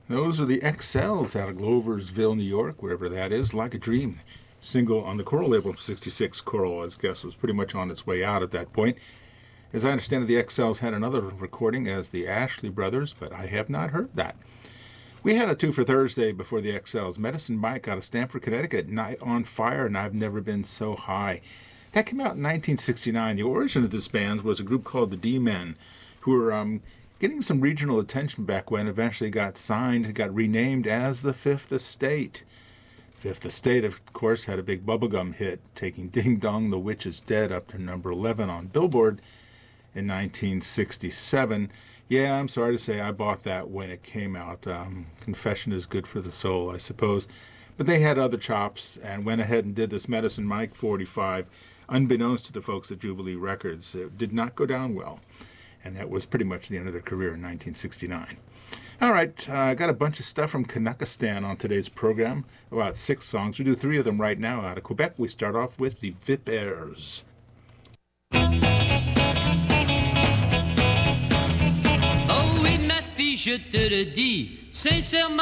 Those are the XLs out of Gloversville, New York, wherever that is. Like a Dream, single on the Coral label, 66. Coral, I guess, was pretty much on its way out at that point. As I understand it, the XLs had another recording as the Ashley Brothers, but I have not heard that. We had a two for Thursday before the XLs. Medicine Mike out of Stamford, Connecticut, Night on Fire, and I've Never Been So High. That came out in 1969. The origin of this band was a group called the D-Men, who were getting some regional attention back when, eventually got signed and got renamed as the Fifth Estate. Fifth Estate, of course, had a big bubblegum hit, taking Ding Dong the Witch is Dead up to number 11 on Billboard in 1967. Yeah, I'm sorry to say I bought that when it came out. Confession is good for the soul, I suppose. But they had other chops and went ahead and did this Medicine Mike 45, unbeknownst to the folks at Jubilee Records. It did not go down well. And that was pretty much the end of their career in 1969. All right, I got a bunch of stuff from Kanakistan on today's program, about 6 songs. We do 3 of them right now out of Quebec. We start off with the Vipers. Oh oui, ma fille, je te le dis, sincèrement.